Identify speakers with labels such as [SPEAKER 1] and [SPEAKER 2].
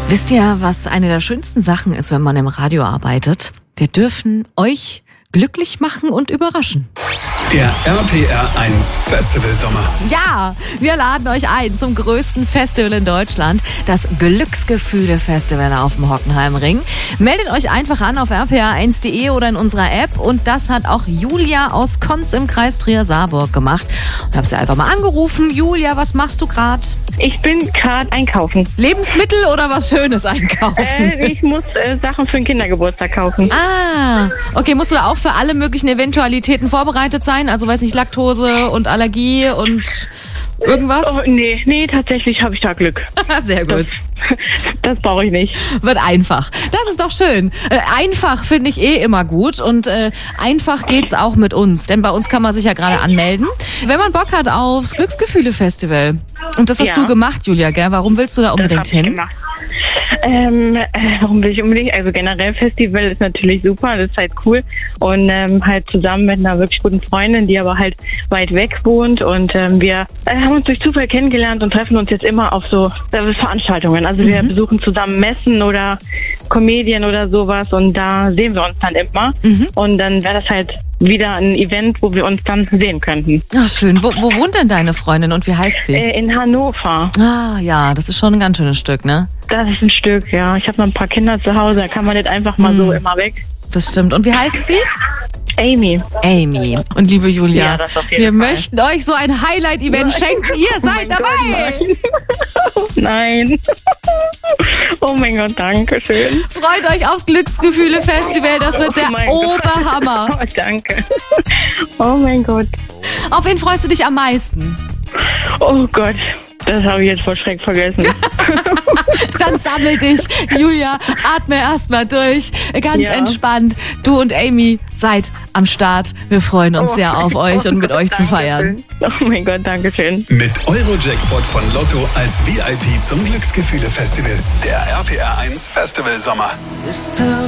[SPEAKER 1] Wisst ihr, was eine der schönsten Sachen ist, wenn man im Radio arbeitet? Wir dürfen euch glücklich machen und überraschen.
[SPEAKER 2] Der RPR 1 Festival Sommer.
[SPEAKER 1] Ja, wir laden euch ein zum größten Festival in Deutschland, das Glücksgefühle-Festival auf dem Hockenheimring. Meldet euch einfach an auf rpr1.de oder in unserer App, und das hat auch Julia aus Konz im Kreis Trier-Saarburg gemacht. Ich habe sie einfach mal angerufen. Julia, was machst du gerade?
[SPEAKER 3] Ich bin gerade einkaufen.
[SPEAKER 1] Lebensmittel oder was Schönes einkaufen?
[SPEAKER 3] Ich muss Sachen für den Kindergeburtstag kaufen.
[SPEAKER 1] Ah, okay, musst du da auch für alle möglichen Eventualitäten vorbereitet sein? Also weiß nicht, Laktose und Allergie und irgendwas?
[SPEAKER 3] Oh, nee, tatsächlich habe ich da Glück.
[SPEAKER 1] Sehr gut.
[SPEAKER 3] Das brauche ich nicht.
[SPEAKER 1] Wird einfach. Das ist doch schön. Einfach finde ich immer gut, und einfach geht's auch mit uns, denn bei uns kann man sich ja gerade anmelden, wenn man Bock hat aufs Glücksgefühle-Festival. Und das hast du gemacht, Julia, gell? Warum willst du da unbedingt hin?
[SPEAKER 3] Warum will ich unbedingt? Also generell Festival ist natürlich super, das ist halt cool, und halt zusammen mit einer wirklich guten Freundin, die aber halt weit weg wohnt, und wir haben uns durch Zufall kennengelernt und treffen uns jetzt immer auf so Veranstaltungen. Also wir besuchen zusammen Messen oder Comedien oder sowas, und da sehen wir uns dann immer, und dann wäre das halt wieder ein Event, wo wir uns dann sehen könnten.
[SPEAKER 1] Ach, schön. Wo wohnt denn deine Freundin und wie heißt sie?
[SPEAKER 3] In Hannover.
[SPEAKER 1] Ah, ja, das ist schon ein ganz schönes Stück, ne?
[SPEAKER 3] Das ist ein Stück, ja. Ich habe noch ein paar Kinder zu Hause, da kann man nicht einfach mal so immer weg.
[SPEAKER 1] Das stimmt. Und wie heißt sie?
[SPEAKER 3] Amy.
[SPEAKER 1] Und liebe Julia,
[SPEAKER 3] Ja, das auf jeden
[SPEAKER 1] wir
[SPEAKER 3] Fall.
[SPEAKER 1] möchten euch so ein Highlight-Event schenken. Ihr seid dabei!
[SPEAKER 3] Nein. Oh mein Gott, danke schön.
[SPEAKER 1] Freut euch aufs Glücksgefühle-Festival. Das wird der
[SPEAKER 3] mein Gott.
[SPEAKER 1] Oberhammer.
[SPEAKER 3] Oh, danke. Oh mein Gott.
[SPEAKER 1] Auf wen freust du dich am meisten?
[SPEAKER 3] Oh Gott. Das habe ich jetzt vor Schreck vergessen.
[SPEAKER 1] Dann sammel dich, Julia, atme erstmal durch, ganz entspannt. Du und Amy seid am Start. Wir freuen uns sehr auf euch und mit euch zu feiern.
[SPEAKER 3] Oh mein Gott, danke schön.
[SPEAKER 2] Mit Eurojackpot von Lotto als VIP zum Glücksgefühle Festival. Der RPR 1 Festival Sommer.